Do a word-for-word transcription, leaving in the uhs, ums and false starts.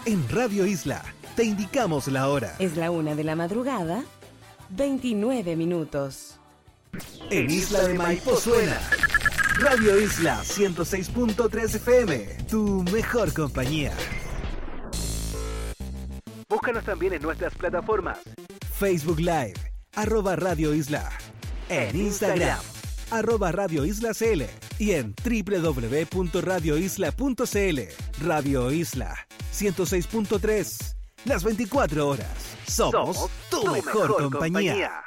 En Radio Isla te indicamos la hora. Es la una de la madrugada, veintinueve minutos. En Isla de Maipo suena Radio Isla ciento seis punto tres F M, tu mejor compañía. Búscanos también en nuestras plataformas: Facebook Live, arroba Radio Isla, en Instagram, arroba Radio Isla C L, y en doble u doble u doble u punto radio isla punto c l. Radio Isla ciento seis punto tres, las veinticuatro horas. Somos, Somos tu, tu mejor, mejor compañía. compañía.